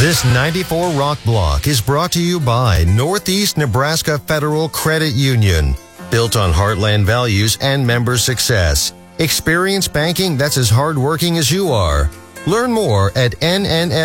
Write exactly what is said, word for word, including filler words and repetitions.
This ninety-four Rock Block is brought to you by Northeast Nebraska Federal Credit Union. Built on heartland values and member success. Experience banking that's as hardworking as you are. Learn more at N N F.